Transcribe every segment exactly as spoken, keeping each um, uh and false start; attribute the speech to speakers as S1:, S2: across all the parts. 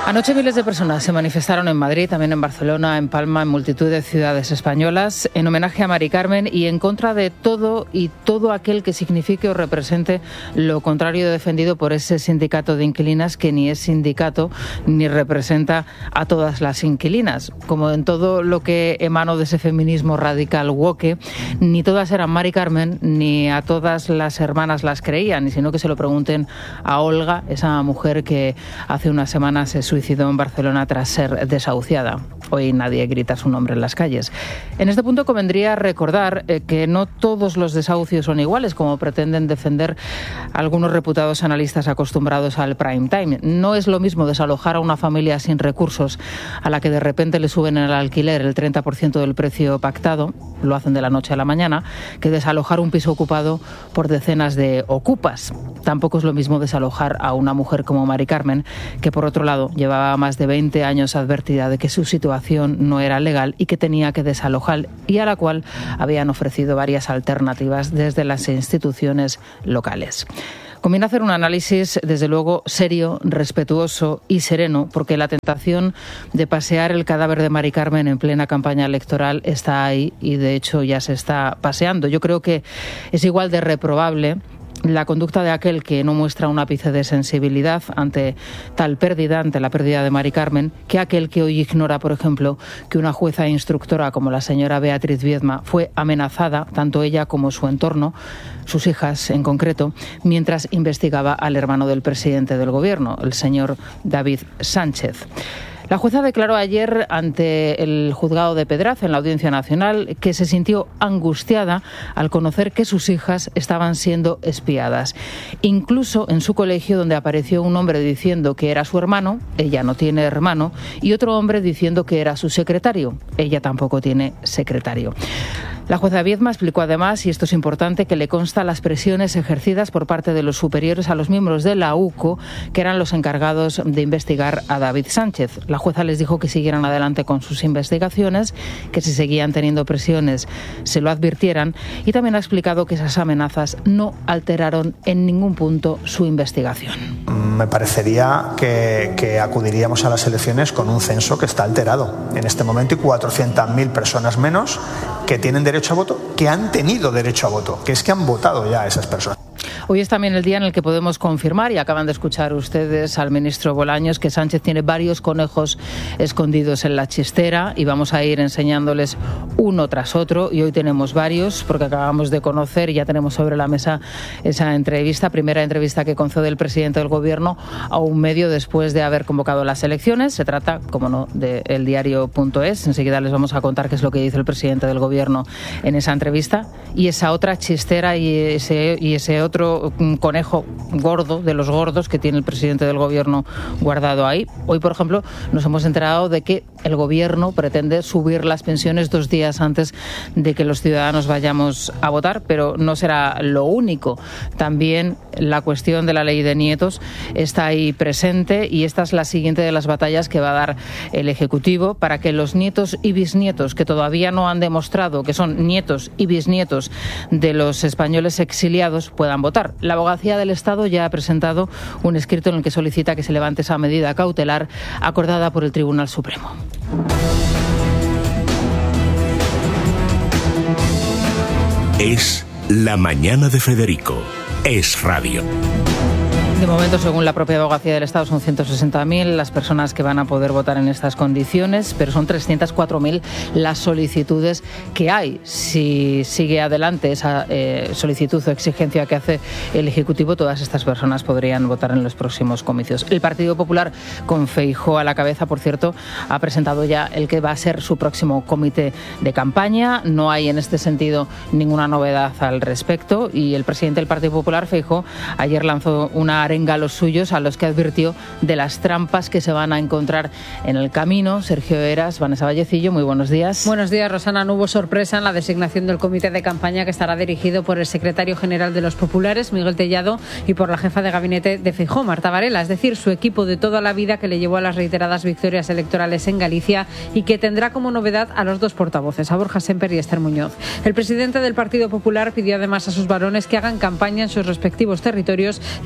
S1: Anoche miles de personas se manifestaron en Madrid, también en Barcelona, en Palma, en multitud de ciudades españolas, en homenaje a Mari Carmen y en contra de todo y todo aquel que signifique o represente lo contrario defendido por ese sindicato de inquilinas que ni es sindicato ni representa a todas las inquilinas. Como en todo lo que emanó de ese feminismo radical woke, ni todas eran Mari Carmen ni a todas las hermanas las creían, sino que se lo pregunten a Olga, esa mujer que hace unas semanas se suicidó en Barcelona tras ser desahuciada. Hoy nadie grita su nombre en las calles. En este punto convendría recordar eh, que no todos los desahucios son iguales, como pretenden defender algunos reputados analistas acostumbrados al prime time. No es lo mismo desalojar a una familia sin recursos a la que de repente le suben el alquiler el treinta por ciento del precio pactado, lo hacen de la noche a la mañana, que desalojar un piso ocupado por decenas de ocupas. Tampoco es lo mismo desalojar a una mujer como Mari Carmen, que por otro lado llevaba más de veinte años advertida de que su situación no era legal y que tenía que desalojar, y a la cual habían ofrecido varias alternativas desde las instituciones locales. Conviene hacer un análisis, desde luego, serio, respetuoso y sereno, porque la tentación de pasear el cadáver de Mari Carmen en plena campaña electoral está ahí y, de hecho, ya se está paseando. Yo creo que es igual de reprobable la conducta de aquel que no muestra un ápice de sensibilidad ante tal pérdida, ante la pérdida de Mari Carmen, que aquel que hoy ignora, por ejemplo, que una jueza instructora como la señora Beatriz Viedma fue amenazada, tanto ella como su entorno, sus hijas en concreto, mientras investigaba al hermano del presidente del gobierno, el señor David Sánchez. La jueza declaró ayer ante el juzgado de Pedraz, en la Audiencia Nacional, que se sintió angustiada al conocer que sus hijas estaban siendo espiadas. Incluso en su colegio, donde apareció un hombre diciendo que era su hermano, ella no tiene hermano, y otro hombre diciendo que era su secretario, ella tampoco tiene secretario. La jueza Viedma explicó además, y esto es importante, que le consta las presiones ejercidas por parte de los superiores a los miembros de la U C O, que eran los encargados de investigar a David Sánchez. La jueza les dijo que siguieran adelante con sus investigaciones, que si seguían teniendo presiones se lo advirtieran, y también ha explicado que esas amenazas no alteraron en ningún punto su investigación.
S2: Me parecería que, que acudiríamos a las elecciones con un censo que está alterado en este momento y cuatrocientas mil personas menos que tienen derecho a voto, que han tenido derecho a voto, que es que han votado ya esas personas.
S1: Hoy es también el día en el que podemos confirmar, y acaban de escuchar ustedes al ministro Bolaños, que Sánchez tiene varios conejos escondidos en la chistera, y vamos a ir enseñándoles uno tras otro, y hoy tenemos varios, porque acabamos de conocer y ya tenemos sobre la mesa esa entrevista, primera entrevista que concede el presidente del gobierno a un medio después de haber convocado las elecciones. Se trata, como no, de el diario punto es. Enseguida les vamos a contar qué es lo que dice el presidente del gobierno en esa entrevista, y esa otra chistera y ese, y ese otro un conejo gordo de los gordos que tiene el presidente del gobierno guardado ahí. Hoy, por ejemplo, nos hemos enterado de que el gobierno pretende subir las pensiones dos días antes de que los ciudadanos vayamos a votar, pero no será lo único. También la cuestión de la ley de nietos está ahí presente, y esta es la siguiente de las batallas que va a dar el Ejecutivo para que los nietos y bisnietos, que todavía no han demostrado que son nietos y bisnietos de los españoles exiliados, puedan votar. La Abogacía del Estado ya ha presentado un escrito en el que solicita que se levante esa medida cautelar acordada por el Tribunal Supremo.
S3: Es la mañana de Federico. Es radio.
S1: De momento, según la propia Abogacía del Estado, son ciento sesenta mil las personas que van a poder votar en estas condiciones, pero son trescientas cuatro mil las solicitudes que hay. Si sigue adelante esa eh, solicitud o exigencia que hace el Ejecutivo, todas estas personas podrían votar en los próximos comicios. El Partido Popular, con Feijóo a la cabeza, por cierto, ha presentado ya el que va a ser su próximo comité de campaña. No hay en este sentido ninguna novedad al respecto, y el presidente del Partido Popular, Feijóo, ayer lanzó una arenga a los suyos, a los que advirtió de las trampas que se van a encontrar en el camino. Sergio Heras, Vanessa Vallecillo, muy buenos días.
S4: Buenos días, Rosana. No hubo sorpresa en la designación del comité de campaña, que estará dirigido por el secretario general de los Populares, Miguel Tellado, y por la jefa de gabinete de Feijóo, Marta Varela, es decir, su equipo de toda la vida que le llevó a las reiteradas victorias electorales en Galicia, y que tendrá como novedad a los dos portavoces, a Borja Sémper y Esther Muñoz. El presidente del Partido Popular pidió además a sus varones que hagan campaña en sus respectivos territorios y que no se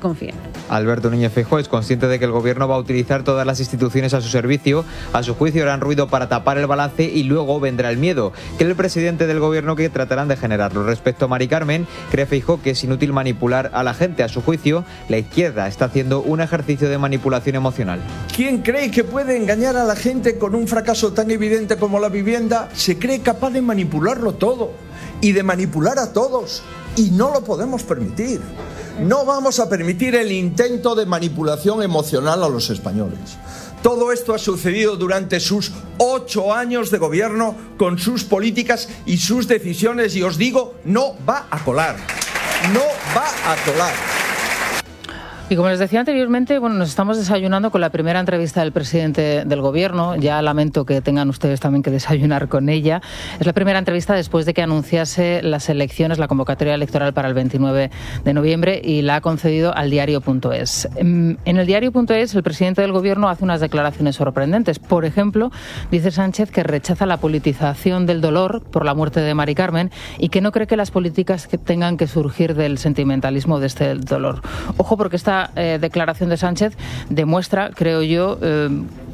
S4: desconfían.
S5: Alberto Núñez Feijóo es consciente de que el gobierno va a utilizar todas las instituciones a su servicio. A su juicio harán ruido para tapar el balance y luego vendrá el miedo, que el presidente del gobierno que tratarán de generarlo. Respecto a Mari Carmen, cree Feijóo que es inútil manipular a la gente. A su juicio, la izquierda está haciendo un ejercicio de manipulación emocional.
S6: ¿Quién cree que puede engañar a la gente con un fracaso tan evidente como la vivienda? Se cree capaz de manipularlo todo y de manipular a todos, y no lo podemos permitir. No vamos a permitir el intento de manipulación emocional a los españoles. Todo esto ha sucedido durante sus ocho años de gobierno, con sus políticas y sus decisiones, y os digo, no va a colar. No va a colar.
S1: Y como les decía anteriormente, bueno, nos estamos desayunando con la primera entrevista del presidente del gobierno. Ya lamento que tengan ustedes también que desayunar con ella. Es la primera entrevista después de que anunciase las elecciones, la convocatoria electoral para el veintinueve de noviembre, y la ha concedido al diario punto es. En el diario punto es, el presidente del gobierno hace unas declaraciones sorprendentes. Por ejemplo, dice Sánchez que rechaza la politización del dolor por la muerte de Mari Carmen y que no cree que las políticas que tengan que surgir del sentimentalismo de este dolor. Ojo, porque esta Eh, declaración de Sánchez demuestra, creo yo, eh,